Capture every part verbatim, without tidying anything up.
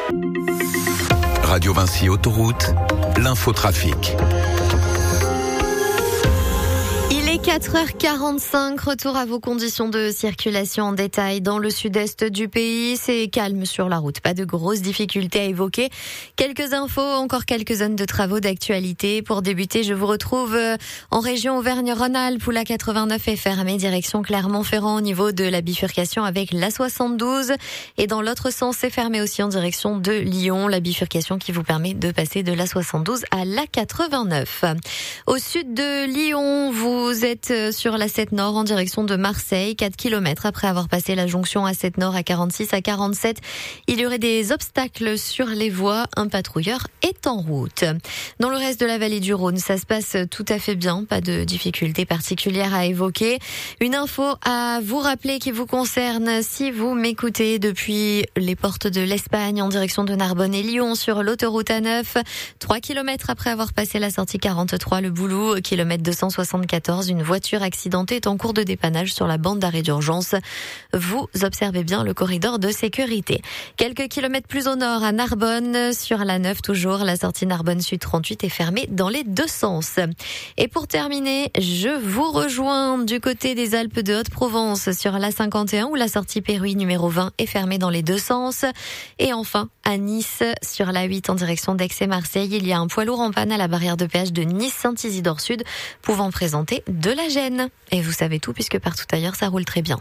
Radio Vinci Autoroute, l'infotrafic. Il est quatre heures quarante-cinq, retour à vos conditions de circulation en détail dans le sud-est du pays. C'est calme sur la route, pas de grosses difficultés à évoquer. Quelques infos, encore quelques zones de travaux d'actualité. Pour débuter, je vous retrouve en région Auvergne-Rhône-Alpes où la quatre-vingt-neuf est fermée direction Clermont-Ferrand au niveau de la bifurcation avec la soixante-douze. Et dans l'autre sens, c'est fermé aussi en direction de Lyon, la bifurcation qui vous permet de passer de la soixante-douze à la quatre-vingt-neuf. Au sud de Lyon, vous Vous êtes sur la sept Nord en direction de Marseille, quatre kilomètres après avoir passé la jonction A sept Nord à quarante-six à quarante-sept. Il y aurait des obstacles sur les voies. Un patrouilleur est en route. Dans le reste de la vallée du Rhône, ça se passe tout à fait bien. Pas de difficultés particulières à évoquer. Une info à vous rappeler qui vous concerne si vous m'écoutez depuis les portes de l'Espagne en direction de Narbonne et Lyon sur l'autoroute A neuf. trois kilomètres après avoir passé la sortie quarante-trois, le Boulou, kilomètre deux cent soixante-quatorze. Une voiture accidentée est en cours de dépannage sur la bande d'arrêt d'urgence. Vous observez bien le corridor de sécurité. Quelques kilomètres plus au nord, à Narbonne, sur la neuf toujours, la sortie Narbonne Sud trente-huit est fermée dans les deux sens. Et pour terminer, je vous rejoins du côté des Alpes de Haute-Provence sur la cinquante et un où la sortie Péruy numéro vingt est fermée dans les deux sens. Et enfin, à Nice, sur la huit en direction d'Aix et Marseille, il y a un poids lourd en panne à la barrière de péage de Nice-Saint-Isidore Sud, pouvant présenter de la gêne. Et vous savez tout puisque partout ailleurs ça roule très bien.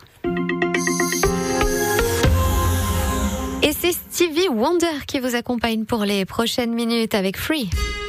Et c'est Stevie Wonder qui vous accompagne pour les prochaines minutes avec Free.